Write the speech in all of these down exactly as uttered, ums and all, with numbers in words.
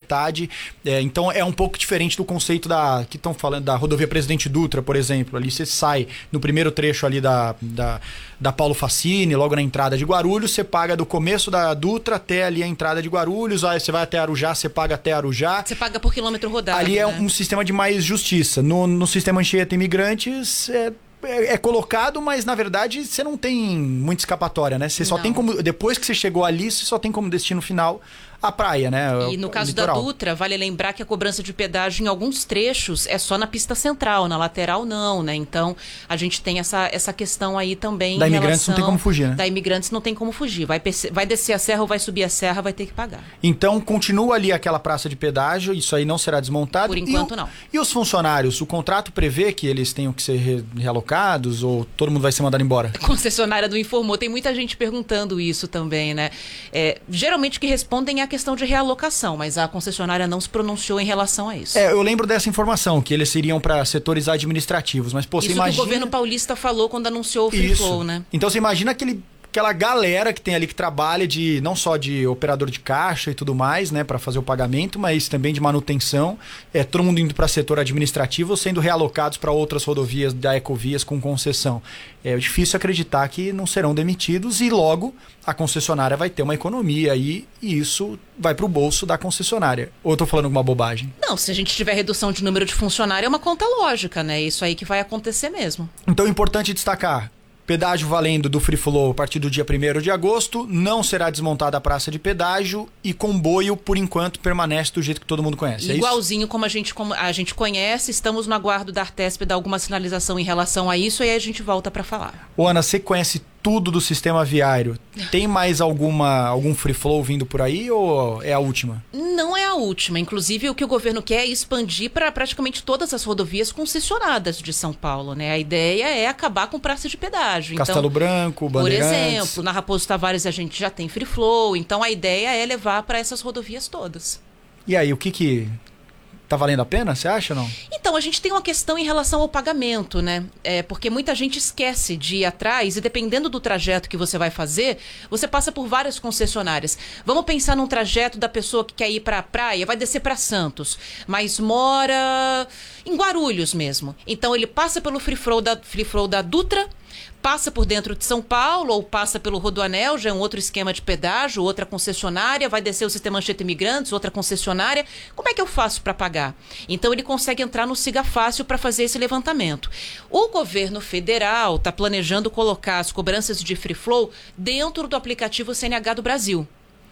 metade. É, então é um pouco diferente do conceito da que estão falando da rodovia Presidente Dutra, por exemplo. Ali você sai no primeiro trecho ali da, da, da Paulo Facchini, logo na entrada de Guarulhos, você paga do começo da Dutra até ali a entrada de Guarulhos, aí você vai até Arujá, você paga até Arujá. Você paga por quilômetro rodado. Ali é né? um sistema de mais justiça. No, no sistema Anchieta Imigrantes é, é, é colocado, mas na verdade você não tem muita escapatória, né? Você só Não. tem como, depois que você chegou ali, você só tem como destino final a praia, né? E no o, caso o da litoral. Dutra, vale lembrar que a cobrança de pedágio em alguns trechos é só na pista central, na lateral não, né? Então a gente tem essa, essa questão aí também. Da em Imigrantes relação, não tem como fugir, né? Da Imigrantes não tem como fugir. Vai, vai descer a serra ou vai subir a serra, vai ter que pagar. Então continua ali aquela praça de pedágio, isso aí não será desmontado. Por enquanto e o, não. E os funcionários, o contrato prevê que eles tenham que ser re, realocados ou todo mundo vai ser mandado embora? A concessionária não informou, tem muita gente perguntando isso também, né? É, geralmente o que respondem é a questão de realocação, mas a concessionária não se pronunciou em relação a isso. É, eu lembro dessa informação, que eles iriam para setores administrativos, mas pô, você isso imagina... que o governo paulista falou quando anunciou o Free Isso. Flow, né? Então você imagina aquele... aquela galera que tem ali que trabalha de não só de operador de caixa e tudo mais, né, para fazer o pagamento, mas também de manutenção, é todo mundo indo para setor administrativo, sendo realocados para outras rodovias da Ecovias com concessão. É difícil acreditar que não serão demitidos e logo a concessionária vai ter uma economia aí e isso vai para o bolso da concessionária. Ou eu tô falando alguma bobagem? Não, se a gente tiver redução de número de funcionários é uma conta lógica, né? Isso aí que vai acontecer mesmo. Então é importante destacar: pedágio valendo do Free Flow a partir do dia primeiro de agosto, não será desmontada a praça de pedágio e comboio, por enquanto, permanece do jeito que todo mundo conhece. Igualzinho é como a gente, como a gente conhece, estamos no aguardo da Artesp dar alguma sinalização em relação a isso e aí a gente volta para falar. Ô Ana, você conhece tudo do sistema viário. Tem mais alguma, algum Free Flow vindo por aí ou é a última? Não é a última. Inclusive, o que o governo quer é expandir para praticamente todas as rodovias concessionadas de São Paulo, né? A ideia é acabar com praça de pedágio. Castelo então, Branco, Bandeirantes... Por exemplo, na Raposo Tavares a gente já tem Free Flow, então a ideia é levar para essas rodovias todas. E aí, o que que... Tá valendo a pena, você acha ou não? Então, a gente tem uma questão em relação ao pagamento, né? É, porque muita gente esquece de ir atrás e dependendo do trajeto que você vai fazer, você passa por várias concessionárias. Vamos pensar num trajeto da pessoa que quer ir para a praia, vai descer para Santos, mas mora em Guarulhos mesmo. Então, ele passa pelo Free Flow da, Free Flow da Dutra, passa por dentro de São Paulo ou passa pelo Rodoanel, já é um outro esquema de pedágio, outra concessionária, vai descer o sistema Anchieta Imigrantes, outra concessionária. Como é que eu faço para pagar? Então ele consegue entrar no Siga Fácil para fazer esse levantamento. O governo federal está planejando colocar as cobranças de Free Flow dentro do aplicativo C N H do Brasil.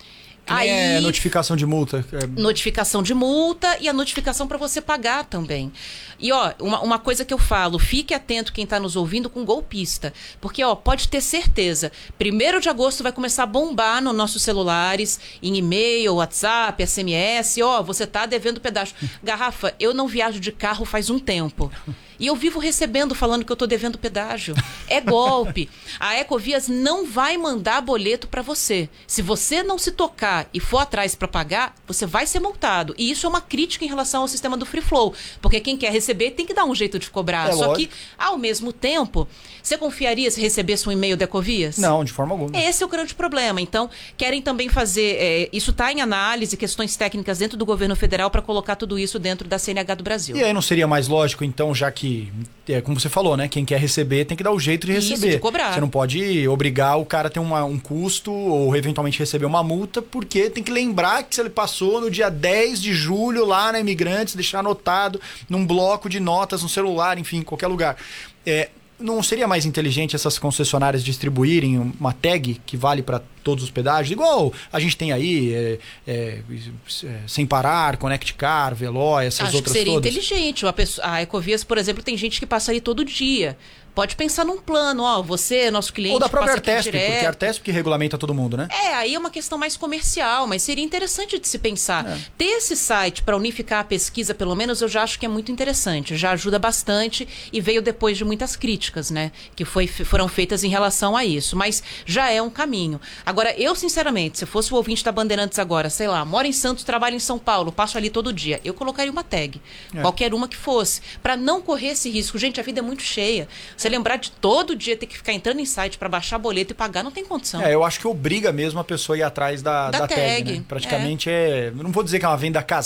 Aí, é notificação de multa. É... Notificação de multa e a notificação para você pagar também. E ó, uma, uma coisa que eu falo, fique atento quem está nos ouvindo com golpista. Porque ó, pode ter certeza, primeiro de agosto vai começar a bombar nos nossos celulares, em e-mail, WhatsApp, S M S, ó, você tá devendo pedágio. Garrafa, eu não viajo de carro faz um tempo. E eu vivo recebendo falando que eu tô devendo pedágio. É golpe. A Ecovias não vai mandar boleto para você. Se você não se tocar e for atrás para pagar, você vai ser multado. E isso é uma crítica em relação ao sistema do Free Flow. Porque quem quer receber tem que dar um jeito de cobrar. É Só lógico. que, ao mesmo tempo, você confiaria se recebesse um e-mail da Ecovias? Não, de forma alguma. Esse é o grande problema. Então, querem também fazer... É, isso está em análise, questões técnicas dentro do governo federal para colocar tudo isso dentro da C N H do Brasil. E aí não seria mais lógico, então, já que, é, como você falou, né? Quem quer receber tem que dar o jeito de Isso, receber. de cobrar. Você não pode obrigar o cara a ter uma, um custo ou eventualmente receber uma multa, porque tem que lembrar que se ele passou no dia dez de julho lá na Imigrantes, deixar anotado num bloco de notas no celular, enfim, em qualquer lugar. É, não seria mais inteligente essas concessionárias distribuírem uma tag que vale para todos os pedágios? Igual a gente tem aí, é, é, é, Sem Parar, Connect Car, Veloy, essas Acho outras que seria todas. inteligente. A, pessoa, a Ecovias, por exemplo, tem gente que passa ali todo dia. Pode pensar num plano, ó, você, nosso cliente, ou da própria passa aqui Artesp, direto. porque a Artesp que regulamenta todo mundo, né? É, aí é uma questão mais comercial, mas seria interessante de se pensar. É. Ter esse site para unificar a pesquisa, pelo menos, eu já acho que é muito interessante. Já ajuda bastante e veio depois de muitas críticas, né? Que foi, foram feitas em relação a isso. Mas já é um caminho. Agora, eu, sinceramente, se fosse o ouvinte da Bandeirantes agora, sei lá, moro em Santos, trabalho em São Paulo, passo ali todo dia, eu colocaria uma tag. É. Qualquer uma que fosse. Para não correr esse risco. Gente, a vida é muito cheia. Você lembrar de todo dia ter que ficar entrando em site para baixar boleto e pagar, não tem condição. É, eu acho que obriga mesmo a pessoa a ir atrás da, Da da tag, tag, né? Praticamente é. é... Não vou dizer que é uma venda casada,